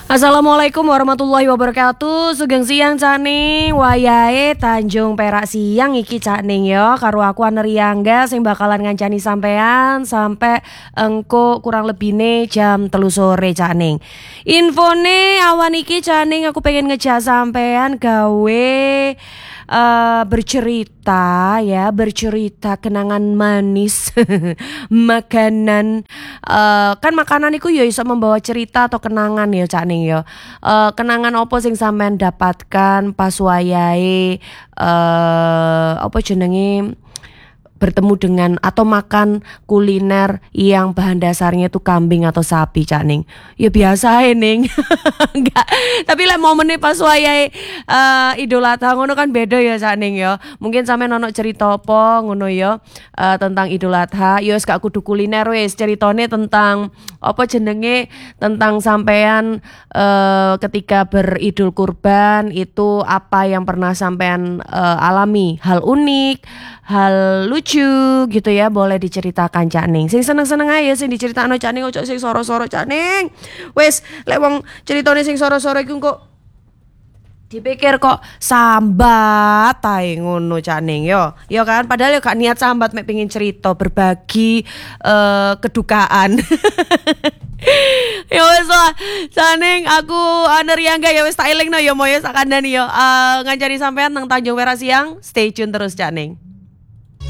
Assalamualaikum warahmatullahi wabarakatuh. Sugeng siang Caning, wayahe Tanjung Perak siang iki Caning yo. Karo aku Aneriangga sing bakalan ngancani sampean sampai engko kurang lebihne jam 3 sore Caning. Infone awan iki Caning aku pengen ngejak sampean gawe bercerita ya, bercerita kenangan manis. Makanan kan makanan iku ya iso membawa cerita atau kenangan ya Cak Ning ya. Kenangan opo sing sampean dapatkan pas wayahe apa jenenge bertemu dengan atau makan kuliner yang bahan dasarnya itu kambing atau sapi Cak Ning. Ya biasa Ning. Enggak. Tapi lek momennya pas wayahe Idul Adha ngono kan beda ya Cak Ning ya. Mungkin sampean ono cerita apa ngono ya tentang Idul Adha. Ya wis gak kudu kuliner wis ceritane tentang apa jenenge tentang sampean ketika beridul kurban itu apa yang pernah sampean alami, hal unik, hal lucu gitu ya, boleh diceritakan Cak Ning. Sing seneng-seneng aja sing diceritakno Cak Ning, ojo sing soro-soro Cak Ning. Wis lek wong ceritane sing soro-soro iku kok dipikir kok sambat ae ngono Cak Ning yo. Yo kan padahal yo gak niat sambat mek pengin cerita berbagi kedukaan. Ya wis lah Cak Ning, aku Aneriangga ya wis tak elingno yo moyo sak kandhani yo ngancani sampean nang Tanjung Perak siang. Stay tune terus Cak Ning.